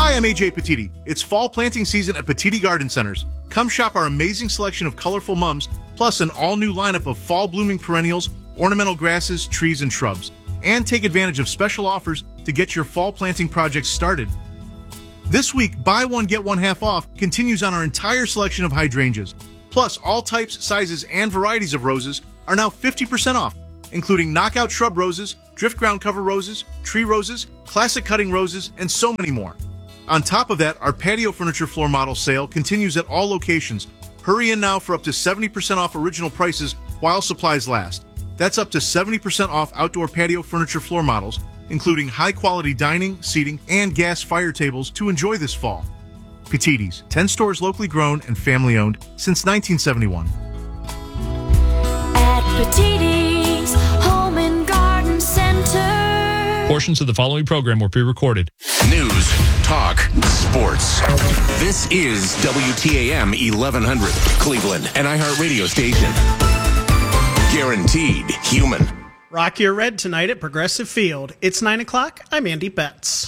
Hi, I'm AJ Petiti. It's fall planting season at Petiti Garden Centers. Come shop our amazing selection of colorful mums, plus an all-new lineup of fall blooming perennials, ornamental grasses, trees, and shrubs. And take advantage of special offers to get your fall planting projects started. This week, buy one, get one half off continues on our entire selection of hydrangeas. Plus, all types, sizes, and varieties of roses are now 50% off, including knockout shrub roses, drift ground cover roses, tree roses, classic cutting roses, and so many more. On top of that, our patio furniture floor model sale continues at all locations. Hurry in now for up to 70% off original prices while supplies last. That's up to 70% off outdoor patio furniture floor models, including high-quality dining, seating, and gas fire tables to enjoy this fall. Petiti's, 10 stores locally grown and family-owned since 1971. At Petiti's Home and Garden Center. Portions of the following program were pre-recorded. News, talk, sports. This is WTAM 1100, Cleveland, an iHeartRadio station. Guaranteed human. Rock your red tonight at Progressive Field. It's 9 o'clock. I'm Andy Betts.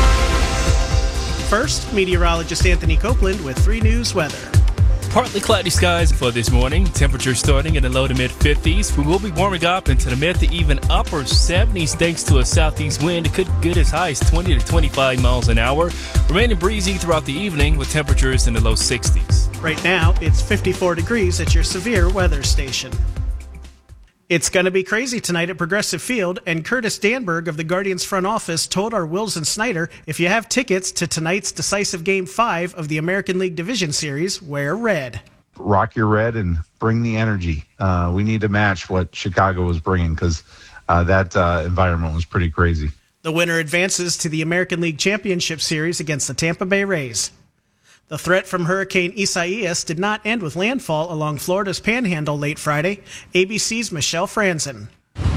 First, meteorologist Anthony Copeland with 3 News weather. Partly cloudy skies for this morning. Temperatures starting in the low to mid 50s. We will be warming up into the mid to even upper 70s thanks to a southeast wind. It could get as high as 20 to 25 miles an hour. Remaining breezy throughout the evening with temperatures in the low 60s. Right now, it's 54 degrees at your severe weather station. It's going to be crazy tonight at Progressive Field, and Curtis Danberg of the Guardians front office told our Wills and Snyder, if you have tickets to tonight's decisive Game 5 of the American League Division Series, wear red. Rock your red and bring the energy. We need to match what Chicago was bringing because that environment was pretty crazy. The winner advances to the American League Championship Series against the Tampa Bay Rays. The threat from Hurricane Isaias did not end with landfall along Florida's Panhandle late Friday. ABC's Michelle Franzen.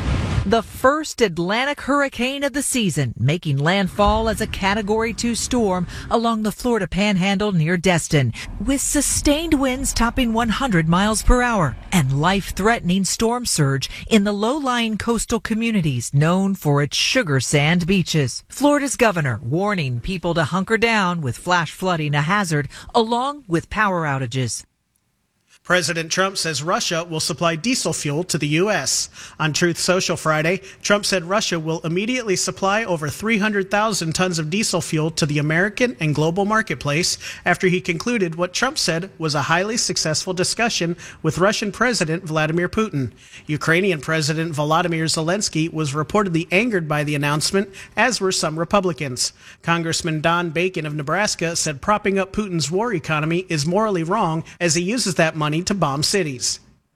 The first Atlantic hurricane of the season, making landfall as a Category 2 storm along the Florida Panhandle near Destin, with sustained winds topping 100 miles per hour and life-threatening storm surge in the low-lying coastal communities known for its sugar sand beaches. Florida's governor warning people to hunker down with flash flooding a hazard along with power outages. President Trump says Russia will supply diesel fuel to the U.S. On Truth Social Friday, Trump said Russia will immediately supply over 300,000 tons of diesel fuel to the American and global marketplace after he concluded what Trump said was a highly successful discussion with Russian President Vladimir Putin. Ukrainian President Volodymyr Zelensky was reportedly angered by the announcement, as were some Republicans. Congressman Don Bacon of Nebraska said propping up Putin's war economy is morally wrong as he uses that money to bomb cities.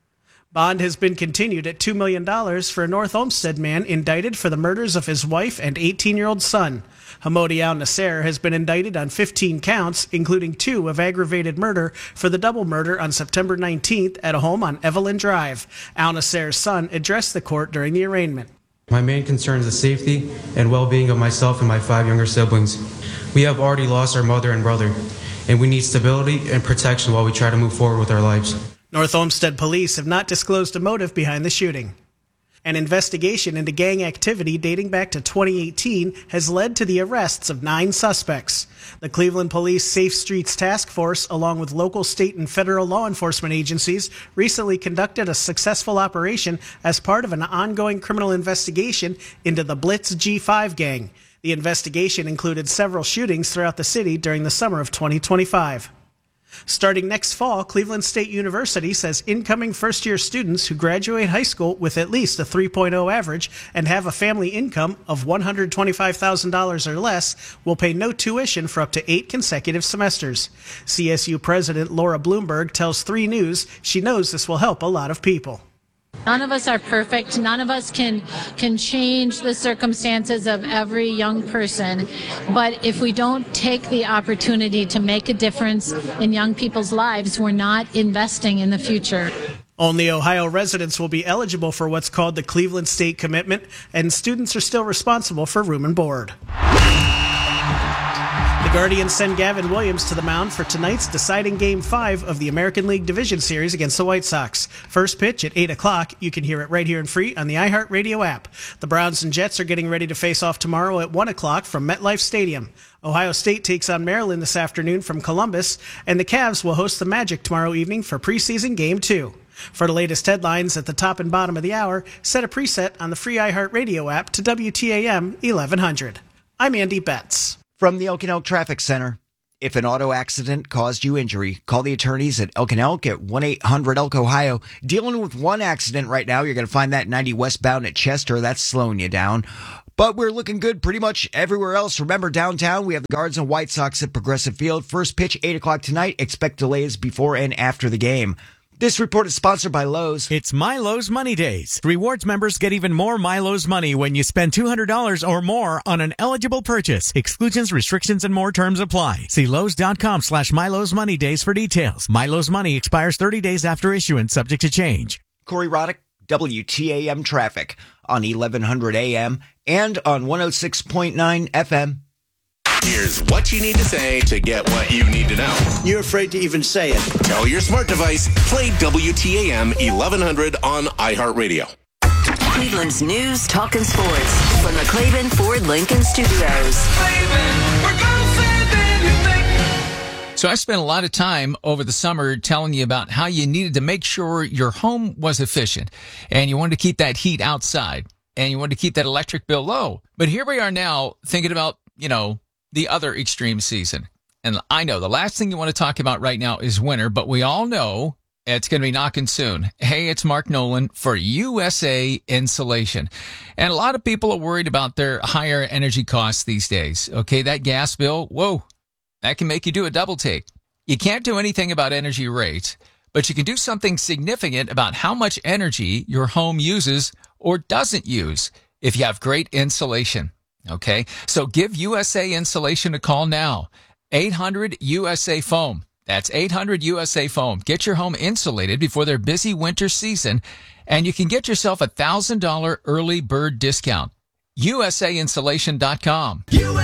Bond has been continued at $2 million for a North Olmsted man indicted for the murders of his wife and 18-year-old son. Hamodi al-Nasser has been indicted on 15 counts, including 2 of aggravated murder for the double murder on September 19th at a home on Evelyn Drive. Al-Nasser's son addressed the court during the arraignment. My main concern is the safety and well-being of myself and my 5 younger siblings. We have already lost our mother and brother, and we need stability and protection while we try to move forward with our lives. North Olmsted police have not disclosed a motive behind the shooting. An investigation into gang activity dating back to 2018 has led to the arrests of 9 suspects. The Cleveland Police Safe Streets Task Force, along with local, state, and federal law enforcement agencies, recently conducted a successful operation as part of an ongoing criminal investigation into the Blitz G5 gang. The investigation included several shootings throughout the city during the summer of 2025. Starting next fall, Cleveland State University says incoming first-year students who graduate high school with at least a 3.0 average and have a family income of $125,000 or less will pay no tuition for up to 8 consecutive semesters. CSU President Laura Bloomberg tells 3 News she knows this will help a lot of people. None of us are perfect. None of us can change the circumstances of every young person. But if we don't take the opportunity to make a difference in young people's lives, we're not investing in the future. Only Ohio residents will be eligible for what's called the Cleveland State Commitment, and students are still responsible for room and board. The Guardians send Gavin Williams to the mound for tonight's deciding Game 5 of the American League Division Series against the White Sox. First pitch at 8 o'clock. You can hear it right here and free on the iHeartRadio app. The Browns and Jets are getting ready to face off tomorrow at 1 o'clock from MetLife Stadium. Ohio State takes on Maryland this afternoon from Columbus, and the Cavs will host the Magic tomorrow evening for preseason Game 2. For the latest headlines at the top and bottom of the hour, set a preset on the free iHeartRadio app to WTAM 1100. I'm Andy Betts. From the Elk and Elk Traffic Center, if an auto accident caused you injury, call the attorneys at Elk and Elk at 1-800-ELK, Ohio. Dealing with one accident right now. You're going to find that 90 westbound at Chester. That's slowing you down. But we're looking good pretty much everywhere else. Remember, downtown, we have the Guards and White Sox at Progressive Field. First pitch, 8 o'clock tonight. Expect delays before and after the game. This report is sponsored by Lowe's. It's MyLowe's Money Days. Rewards members get even more MyLowe's money when you spend $200 or more on an eligible purchase. Exclusions, restrictions, and more terms apply. See Lowe's.com/MyLowe's Money Days for details. MyLowe's Money expires 30 days after issuance, subject to change. Corey Roddick, WTAM Traffic on 1100 AM and on 106.9 FM. Here's what you need to say to get what you need to know. You're afraid to even say it. Tell your smart device, play WTAM 1100 on iHeartRadio. Cleveland's news, talk, and sports from the Claiborne Ford Lincoln Studios. So I spent a lot of time over the summer telling you about how you needed to make sure your home was efficient and you wanted to keep that heat outside and you wanted to keep that electric bill low. But here we are now thinking about, the other extreme season. And I know the last thing you want to talk about right now is winter, but we all know it's going to be knocking soon. Hey, it's Mark Nolan for USA Insulation. And a lot of people are worried about their higher energy costs these days. Okay, that gas bill, whoa, that can make you do a double take. You can't do anything about energy rates, but you can do something significant about how much energy your home uses or doesn't use if you have great insulation. Okay, so give USA Insulation a call now. 800-USA-FOAM. That's 800-USA-FOAM. Get your home insulated before their busy winter season, and you can get yourself a $1,000 early bird discount. USAinsulation.com.